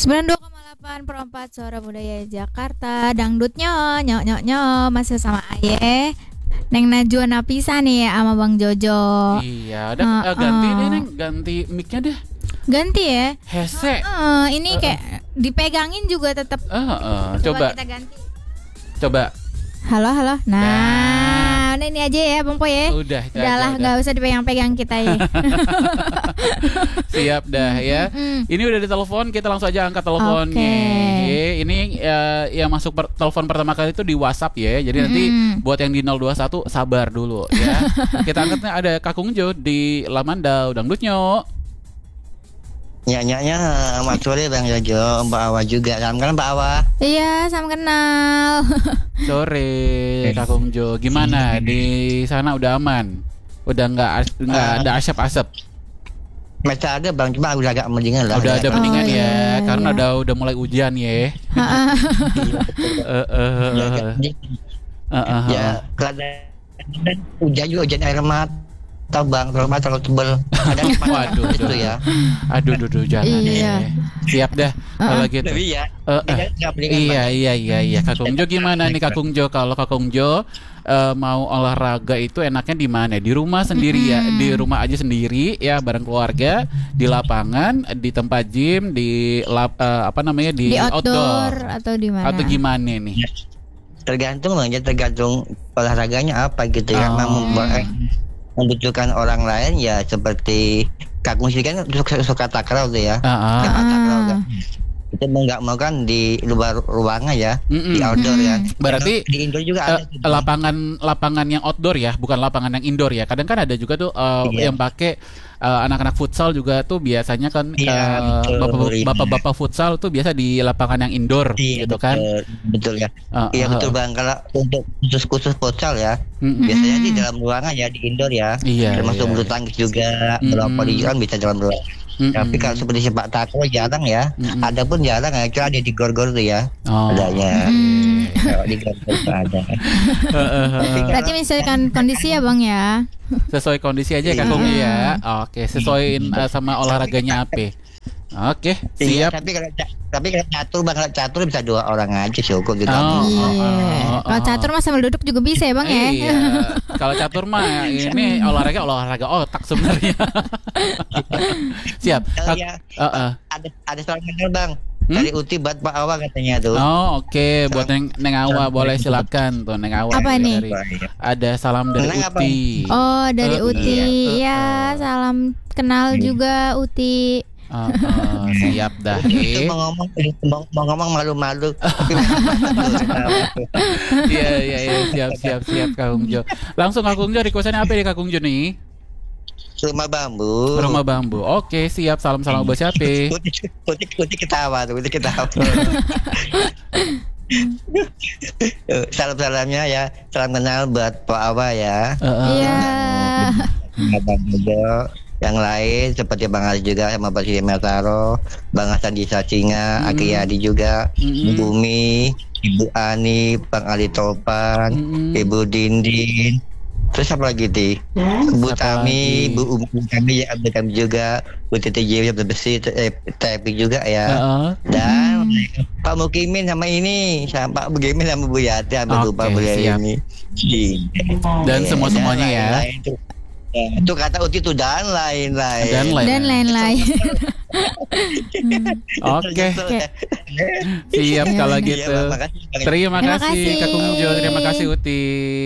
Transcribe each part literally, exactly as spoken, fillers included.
sembilan puluh dua koma delapan per empat Suara Budaya Jakarta. Dangdutnya nyok nyok nyok masih sama Aye. Neng Najwa Napisa nih ya sama Bang Jojo. Iya, udah Uh, uh, ganti uh. deh Neng, ganti mic-nya deh. Ganti ya. Hese. Uh, ini Uh, uh. kayak dipegangin juga tetap. Uh, uh. Coba, kita ganti. coba. Halo halo. Nah, udah ini aja ya Bang Po ya. Udah, itu Udah lah, aja, udah. nggak usah dipegang-pegang kita ya. Siap dah ya. Mm-mm. Ini udah di telepon, kita langsung aja angkat teleponnya. Oke. Ini uh, yang masuk per- telepon pertama kali itu di WhatsApp ya. Jadi nanti Mm-mm. buat yang di nol dua satu sabar dulu ya. Kita angkatnya ada Kakung Jo di Lamandau, Dangdutnya. Nyanyinya Mak Sore Bang Jojo, Mbak Awa juga. Salam kenal Mbak Awa. Iya, sama kenal. Sore Kakung Jo, gimana di sana udah aman? Udah nggak as- nggak Uh, ada asap-asap? Masih ada Bang, cuma udah agak mendingan lah. Udah ada Oh, mendingan iya, ya, karena iya. udah udah mulai hujan ya. Eh, eh, eh, Ya, eh. Eh, eh, eh. ya keadaan hujan juga hujan air mata Bang, terlalu terlalu tebel. Ada Waduh, itu duh. ya. Aduh, duh, duh, jangan Iya. ya. Siap dah kalau gitu. Tapi ya, Eh, eh. ya, nggak mendingan, Iya, Bang. iya, iya, iya. Kakung Jo gimana nih Kakung Jo? Kalau Kakung Jo eh, mau olahraga itu enaknya di mana? Di rumah sendiri ya, Mm-mm. di rumah aja sendiri ya, bareng keluarga, di lapangan, di tempat gym, di lap, eh, apa namanya di, Di outdoor atau di mana? atau gimana nih? Tergantung Bang, ya tergantung olahraganya apa gitu ya. Oh. Memang membuat- membutuhkan orang lain ya seperti Kakung sih kan suka, suka takraw tuh ya. Ah, ah. Sepak takraw kan. Ah. Itu mau nggak mau kan di luar ruangan ya, Mm-mm. di outdoor ya. Berarti di indoor juga Eh, ada. tuh, Bang. lapangan lapangan yang outdoor ya, bukan lapangan yang indoor ya. Kadang kan ada juga tuh eh, Iya. yang pakai eh, anak-anak futsal juga tuh biasanya kan Iya, eh, betul, bapak- iya. bapak-bapak futsal tuh biasa di lapangan yang indoor Iya, gitu kan. betul, betul ya. Eh, Iya eh, betul Bang. Kalau untuk khusus khusus futsal ya, mm-mm. biasanya di Mm. dalam ruangan ya, di indoor ya. Iya, Termasuk iya. bulu tangkis juga, Mm-mm. bola voli juga kan bisa dalam ruangan. Mm-mm. Tapi kalau seperti sepak takraw jarang ya. Mm-mm. Ada pun jarang ya, cuma ada di gor-gor tuh ya. Oh. Adanya. Mm. Kalau di gor-gor tuh ada. Eh, eh, eh. Berarti menyesuaikan kondisi ya Bang ya. Sesuai kondisi aja Iya. Kakung ya. Oke, sesuaiin eh, sama olahraganya apa? Oke, Iya, siap. tapi kalau ca- tapi kalau catur Bang, kalau catur bisa dua orang aja cukup gitu. Oh. Iya. oh, Kalau oh. catur mah sambil duduk juga bisa ya Bang ya. Iya, kalau catur mah ini olahraga olahraga otak sebenarnya. Siap. Oh, Kak- iya. eh, eh. Ada ada seorang kenal Bang. Hmm? Dari Uti buat Pak Awa katanya tuh. Oh oke, buat neng neng Awa Salam. boleh silakan tuh neng Awa. Apa nih? Dari- ada salam dari Neng apa? Uti. Oh, dari Eh, Uti. iya. Ya, salam kenal juga Uti. Oh, oh, siap dah. Itu Eh. mau ngomong mau, mau ngomong malu-malu. Tapi Iya iya iya siap siap siap Kakung Jo. Langsung Kakung Jo requestannya apa nih Kakung Jo nih? rumah bambu. Rumah bambu. Oke siap salam salam buat siapa? Putih, putih, putih ketawa tuh, putih ketawa. Salam-salamnya ya, salam kenal buat Pak Awa ya. Eh, eh. Iya. Bang Jojo, yang lain seperti Bang Ali juga sama Pak Sidi Meltaro, Bang Hasan di Sacinga, Mm. Aki Yadi juga, Mm-mm. Bu Bumi, Ibu Ani, Bang Ali Topan, Mm-mm. Ibu Dindin. Terus apa lagi ti? Bu Siapa Tami, lagi? Bu Umi Bu Tami ya, Bu Tami juga, Bu Titi Jiwi, Bu Besi, eh, Tepi juga Eh, ya. eh. Dan Pak Mukimin sama ini, sama Pak Mukimin sama Bu Yati, sampai Oke, lupa Bu Yati siap. ini. Iya. Dan semua-semuanya ya. lain-lain tuh. Ya, itu kata Uti tuh dan lain-lain. Dan lain. Dan lain-lain. Oke. Betul, ya. Siap kalau Iya, gitu. Bang, makasih, Bang. Terima Terima kasih kasih. Kakung Jo, terima kasih Uti.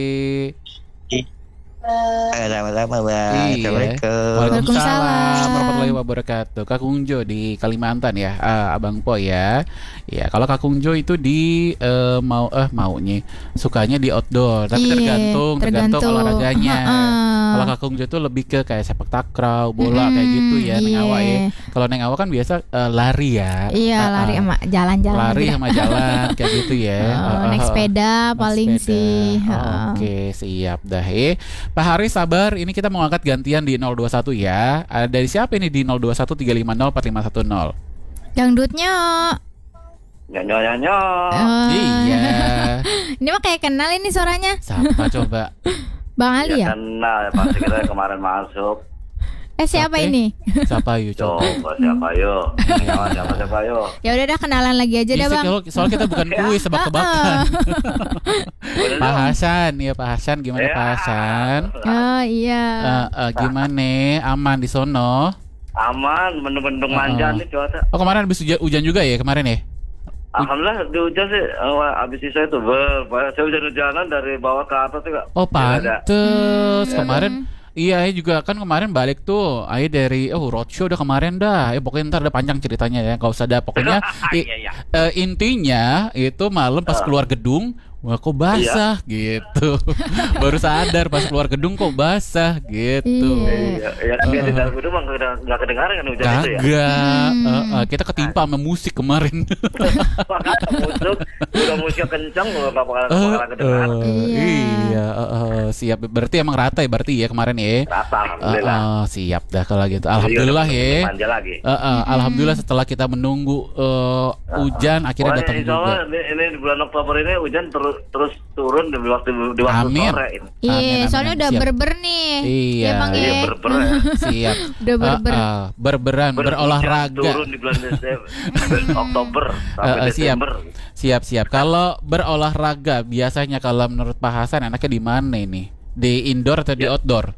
Sama-sama Bang. Iya. Assalamualaikum. Waalaikumsalam. warahmatullahi wabarakatuh. Kakung Jo di Kalimantan ya, ah, Abang Po ya. Ya kalau Kakung Jo itu di eh, mau eh maunya sukanya di outdoor, tapi Iya, tergantung tergantung tergantung. olahraganya. Heeh. Kalau Kakung Jo itu lebih ke kayak sepak takraw, bola kayak gitu ya, Neng iya. Awa ya. Kalau Neng Awa kan biasa eh, lari ya. Iya, Ah, lari ah. sama jalan-jalan. lari aja. sama jalan kayak gitu ya. Oh, Ah, naik ah, sepeda naik paling sepeda. sih. Heeh. Oke, siap dah. Eh, Pak Haris sabar, ini kita mau angkat gantian di nol dua satu ya. Ada dari siapa ini di nol dua satu tiga lima nol empat lima satu nol? Dangdutnya. Nyonya-nyonya. Oh. Iya. Ini mah kayak kenal ini suaranya. Siapa coba? Bang Ali ya? Ya kenal ya, pasti kita kemarin masuk. Eh siapa Oke. ini? Siapa yuk coba? Coba siapa yo? Siapa siapa siapa yo? Ya udah dah kenalan lagi aja Iya dah sih, bang. kalau- soalnya kita bukan kuis tebak-tebakan. Boleh Pak dong? Hasan, ya Pak Hasan gimana Ya. Pak Hasan? Oh iya. Eh, eh, gimana? Aman di sono? Aman, mendung-mendung Ah. manja nih cuaca. Oh kemarin habis hujan, hujan juga ya kemarin ya? Alhamdulillah di hujan sih, uh, abis itu saya tuh ber, saya hujan-hujanan dari bawah ke atas juga. Oh Tidak ada. pantes Hmm. kemarin. Iya, Ayah juga kan kemarin balik tuh. Ayah dari oh roadshow udah kemarin dah. Ya pokoknya ntar ada panjang ceritanya ya. Gak usah dah. Pokoknya i- Iya, iya. eh, intinya itu malam pas keluar gedung, wah kok basah gitu. Baru sadar pas keluar gedung kok basah gitu. Iya. Iya, ya kan dia di dalam gedung mah nggak nggak kedengaran kan hujan itu ya. Kagak. Hmm. Eh, eh, kita ketimpa sama musik kemarin. Makanya musik, udah musik kencang nggak bakal Eh, bakalan kedengaran. eh, Iya. iya, eh, eh, siap. Berarti emang rata ya berarti ya kemarin ya. Rata, Eh, alhamdulillah. eh, siap dah kalau gitu. Alhamdulillah Jadi, ya. udah manja lagi. Eh, eh, Alhamdulillah setelah kita menunggu eh, hujan akhirnya Wah, datang insya Allah juga. ini, ini di bulan Oktober ini hujan terus terus turun di waktu di waktu Amin. sore ini. Iya, Amin, amin, soalnya amin. udah Siap. berber nih. Iya. Ya, Bang, Iya ya. berber ya. Siap. Udah berber. Eh, eh, berberan, Ber- berolahraga. hujan turun di bulan Desember, Oktober sampai Eh, eh, siap. Desember. Siap, siap. Kalau berolahraga biasanya kalau menurut Pak Hasan enaknya di mana ini? Di indoor atau di Ya. outdoor?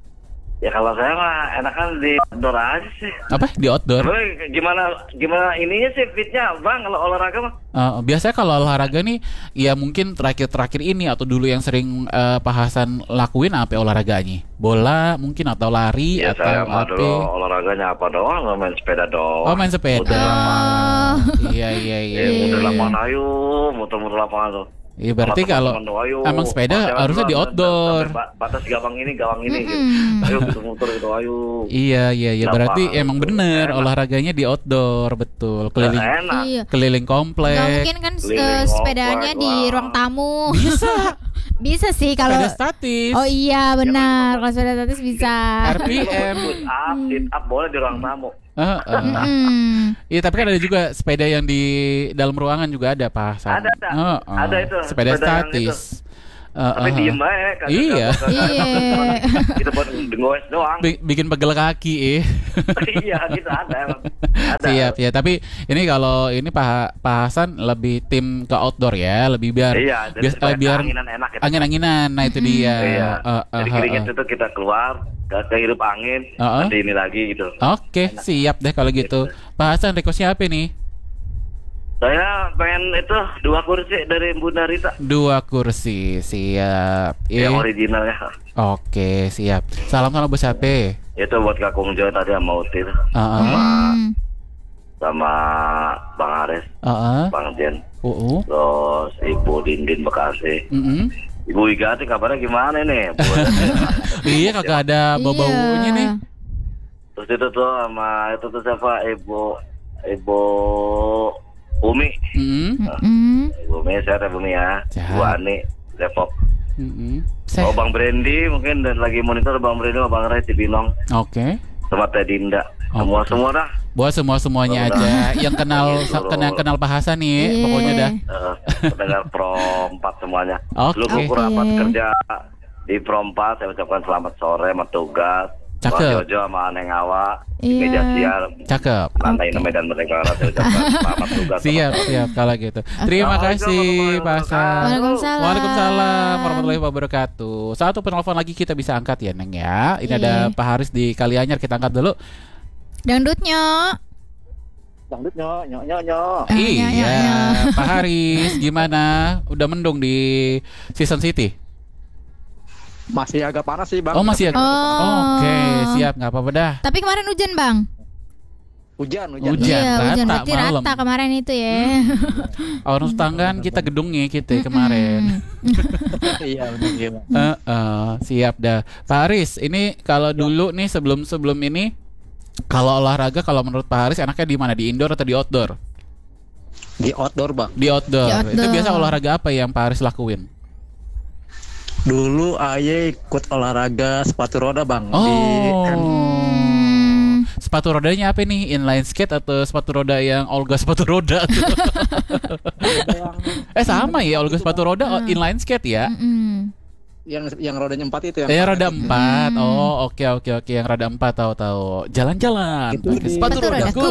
Ya kalau saya mah enakan di outdoor aja sih. Apa? Di outdoor? Tapi gimana gimana ininya sih fitnya bang kalau olahraga mah? Eh, biasanya kalau olahraga nih, ya mungkin terakhir-terakhir ini atau dulu yang sering eh, Pak Hasan lakuin apa olahraganya? Bola mungkin atau lari Ya atau saya mah apa? dulu olahraganya apa doang, nggak main sepeda doang. Oh main sepeda. Muter lapangan. Iya iya iya. Ya, muter iya. lapangan ayo, muter-muter lapangan tuh. Iya berarti Sama kalau teman-teman, ayo, emang sepeda jangan harusnya di duluan, outdoor. sampai ba- batas gawang ini, gawang ini gitu. Mm-mm. Ayo muter-muter gitu, ayo. Iya iya iya Lapangan berarti gitu. emang bener Enak. olahraganya di outdoor betul keliling Nah, enak. Iya. keliling Nggak komplek. mungkin kan Keliling eh, sepedanya komplek, di wah. ruang tamu. Bisa. Bisa sih kalau. Sepeda statis. Oh iya benar, kalau sepeda statis bisa. R P M. Push up, sit up boleh di ruang tamu. Heeh. Mm-mm. Iya tapi kan ada juga sepeda yang di dalam ruangan juga ada Pak Hasan. Ada, ada. Heeh. Ada itu, Sepeda sepeda yang statis. Heeh. Tapi diem aja kan. Iya. Iya. Kita buat dengoes doang. Bi- bikin pegel kaki eh. Iya, gitu ada emang. Ada. Siap ya, tapi ini kalau ini Pak Pak Hasan lebih tim ke outdoor ya, lebih biar Iya, jadi bias- supaya eh, biar keanginan enak gitu. angin-angingan. Nah itu dia. Iya. Eh, eh, Jadi eh, keringet eh. itu kita keluar, ke kehirup angin, Uh-uh. nanti ini lagi gitu. Oke, siap deh kalau gitu. Pak Hasan requestnya apa nih? Saya pengen itu dua kursi dari Bunda Rita. Dua kursi, siap. Eh, Yang originalnya. Oke, siap. Salam sama Bos H P. Itu buat Kak Kung Jo tadi sama Utir. Heeh. Hmm. Sama Bang Ares, Heeh. Bang Jen. Uh. Terus Ibu Dindin Bekasi. Mm-mm. Ibu Igati kabarnya gimana nih? Bu? Iya kagak ada bau-baunya Iya. nih. Terus itu tuh sama itu tuh siapa? Ibu Ibu Umi. Mm-mm. Mm-mm. Ibu Umi sehat ya Bu Umi ya. Sehat. Bu Ani Depok. Mm-mm. Oh Seh. Bang Brandy mungkin dan lagi monitor Bang Brandy sama Bang Ray Cibinong Oke. sama Teh Dinda. Oh, Semua betul. semua dah. Buat semua semuanya Udah. aja yang kenal Iya, kenal kenal Pak Hasan nih, Iya. pokoknya dah. Eh, pendengar Pro empat semuanya. Oke. Seluruh kurapat Oke. kerja di Pro empat saya ucapkan selamat sore sama tugas. Cakep. Bang Jojo sama Neng Awa di Iya. media siar Cakep. lantai enam Medan Merdeka Barat saya ucapkan selamat tugas. Siap, siap kalau gitu. Terima kasih Pak Hasan. Waalaikumsalam. Waalaikumsalam warahmatullahi wabarakatuh. Satu penelpon lagi kita bisa angkat ya, Neng ya. Ini ada Iya. Pak Haris di Kalianyar, kita angkat dulu. Dangdutnya. Dangdut nyo nyo nyo nyo. Ah, ya, ya, Iya, ya. Pak Haris gimana? Udah mendung di Season City? Masih agak panas sih bang. Oh masih ada. Oh. Oke, siap nggak apa-apa dah. Tapi kemarin hujan bang. Hujan hujan. Hujan. Iya hujan rata berarti malam. rata kemarin itu ya. Orang tetanggaan kita gedungnya kita kemarin. Iya benar iya. Bang. Eh, eh, siap dah. Pak Haris, ini kalau dulu nih sebelum sebelum ini, kalau olahraga kalau menurut Pak Haris enaknya di mana? Di indoor atau di outdoor? Di outdoor bang. Di outdoor. Di outdoor. Itu biasa olahraga apa yang Pak Haris lakuin? Dulu Aye ikut olahraga sepatu roda bang. Di kan, Hmm. Sepatu rodanya apa nih? Inline skate atau sepatu roda yang Olga sepatu roda? tuh? ada yang eh sama ya, Olga sepatu roda oh, inline skate ya. Mm-mm. yang yang rodanya empat itu yang Eh roda empat. Hmm. Oh, oke oke oke yang roda empat tahu-tahu. Jalan-jalan. Itu Pakai di- sepatu Sepatu rodaku.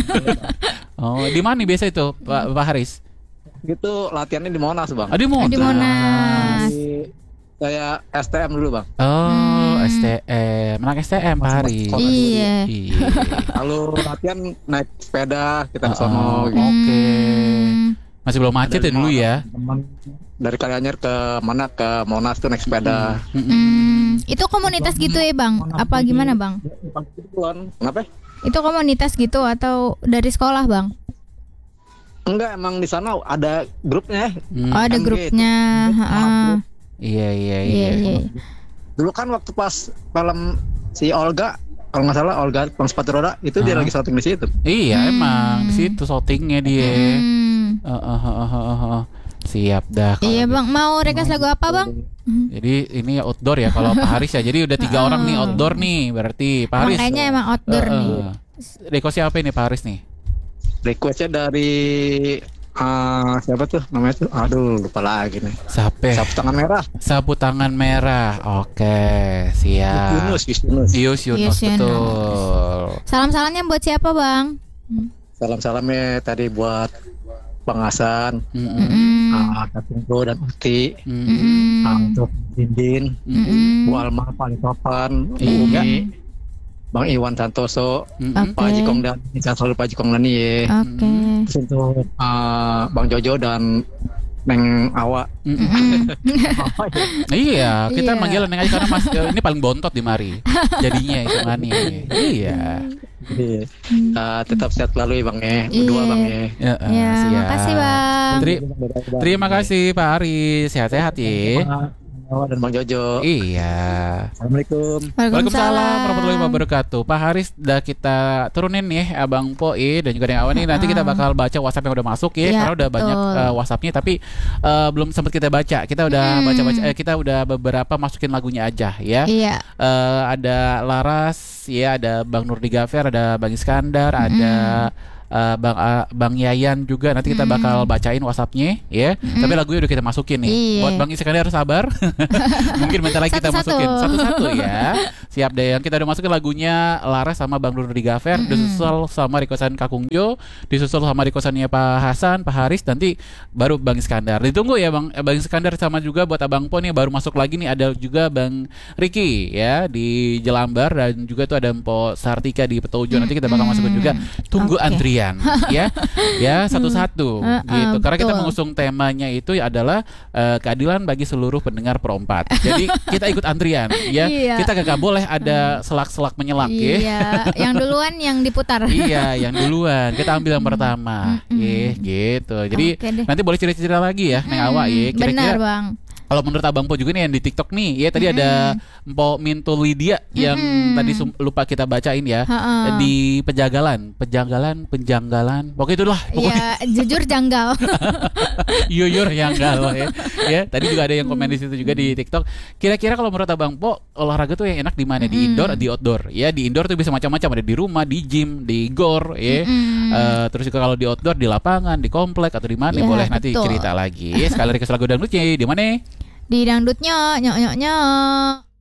Oh, di mana nih biasa itu, Pak Pak Haris? Gitu latihannya di Monas bang. Ah, di Monas. Di Monas. Di- saya S T M dulu bang. Oh, Hmm. S T M. Anak S T M Pak Haris. Sekolah dulu. Iya. Iya. Lalu latihan naik sepeda kita ke Oh, sono. gitu. Oke. Hmm. Masih belum macet ya Dari dulu Monas, ya. teman. Dari Karanganyar ke mana ke Monas tuh naik sepeda. Mm-mm. Hmm. Itu komunitas gitu ya bang? Apa gimana bang? Kenapa? Itu komunitas gitu atau dari sekolah bang? Enggak, emang di sana ada grupnya. Hmm. Oh ada Kan grupnya. gitu. Ha-ha. Iya iya Iya iya. iya. Dulu kan waktu pas film si Olga, kalau nggak salah Olga Bang Sepatu Roda itu dia Hah? lagi syuting di situ. Iya Hmm. emang di situ shootingnya dia. Hmm. Eh, eh, eh, eh, eh, eh. Siap dah. kalau Iya gitu. bang, mau request lagu apa bang? Jadi ini outdoor ya kalau Pak Haris ya. Jadi udah tiga Oh. orang nih outdoor nih berarti Pak Haris. Makanya emang outdoor Eh, nih. eh. Request siapa ini Pak Haris nih? Requestnya dari ah, siapa tuh namanya tuh? Aduh lupa lagi nih. Sape. Sapu tangan merah. Sapu tangan merah. Oke, siap. Yunus, Yus Yunus. Ius Yunus Ius Yunus. betul. Salam-salamnya buat siapa bang? Salam-salamnya tadi buat Bang Hasan, Mm-mm. Mm-mm. ah, Katinggo dan Uti, Mm-mm. Mm-mm. ah, untuk Dindin, Mm-mm. Bu Alma Palitopan, Bu Iya. Umi, Bang Iwan Santoso, Mm-mm. Oke. Pak Haji Kong dan Ikan selalu Pak Haji Kong Lani ya. Oke. Terus untuk ah, Bang Jojo dan Neng Awa. Mm-mm. Iya, kita Iya. manggil Neng aja karena mas eh, ini paling bontot di mari. Jadinya hitungannya. Iya. Iya. Ah, tetap sehat selalu ya Bang ya, berdua Iya. Bang ya. Ya, eh, Ya, siap. makasih bang. Teri- terima kasih Pak Haris. Sehat-sehat ya. Awa dan Bang Jojo. Iya. Assalamualaikum. Waalaikumsalam warahmatullahi wabarakatuh. Pak Haris udah kita turunin nih Abang Poi dan juga yang Awan nih. Nanti kita bakal baca WhatsApp yang udah masuk ya, Iya, karena udah banyak betul. eh, WhatsAppnya tapi eh, belum sempat kita baca. Kita udah Hmm. baca-baca eh, kita udah beberapa masukin lagunya aja ya. Iya. Eh, ada Laras ya, ada Bang Nurdi Gafer, ada Bang Iskandar, ada eh, Bang ah, Bang Yayan juga. Nanti kita Mm. bakal bacain WhatsAppnya ya. Mm. Tapi lagunya udah kita masukin nih. Iya. Buat Bang Iskandar sabar. Mungkin bentar lagi kita Satu-satu. masukin satu-satu ya. Siap deh. Yang kita udah masukin lagunya Laras sama Bang Nurdi Gafer, Mm-mm. disusul sama requestan Kakung Jo, disusul sama requestannya Pak Hasan, Pak Haris, nanti baru Bang Iskandar. Ditunggu ya Bang eh, Bang Iskandar, sama juga buat Abang Po nih baru masuk lagi nih, ada juga Bang Ricky ya di Jelambar, dan juga tuh ada Mpo Sartika di Petojo. Nanti kita bakal masukin juga. Tunggu Oke. antrian ya. Ya satu-satu Mm. gitu. Uh-uh, Karena kita betul. mengusung temanya itu adalah eh, keadilan bagi seluruh pendengar Perompat. Jadi kita ikut antrian ya. Iya. Kita gak boleh ada selak-selak menyelak ya. Iya. Yang duluan yang diputar. Iya, yang duluan. Kita ambil yang pertama. Mm-mm. Ih, gitu. Jadi Oke deh. nanti boleh cerita-cerita lagi ya, Neng Awa ya. Hmm, benar Kira-kira bang. kalau menurut Abang Po juga nih yang di TikTok nih, ya tadi ada Mpo Minto Lydia yang Mm-mm. tadi sum- lupa kita bacain ya. Ha-ha. Di Pejagalan, Pejagalan, Penjanggalan. Pokoknya itulah, pokoknya Iya, jujur janggal. yuyur yang galau ya. Ya, tadi juga ada yang komen di situ juga di TikTok. Kira-kira kalau menurut Abang Po, olahraga tuh yang enak di mana? Di Mm-mm. indoor, di outdoor. Ya, di indoor tuh bisa macam-macam, ada di rumah, di gym, di gor, ya. Mm-mm. Eh, terus juga kalau di outdoor, di lapangan, di komplek atau di mana, Ya, boleh nanti betul. cerita lagi. Sekali request lagu dangdutnya di mana? Di dangdutnya, nyok nyok nyok.